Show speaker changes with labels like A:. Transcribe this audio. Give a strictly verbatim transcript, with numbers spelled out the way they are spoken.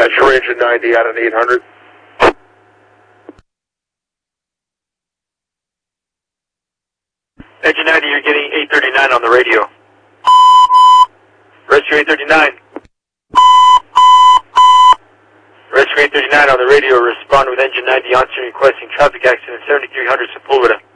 A: Roger, Engine ninety out on eight hundred.
B: Engine ninety, you're getting eight thirty-nine on the radio. Rescue eight thirty-nine. Rescue eight thirty-nine on the radio, respond with Engine ninety answering requesting traffic accident seventy-three hundred Sepulveda.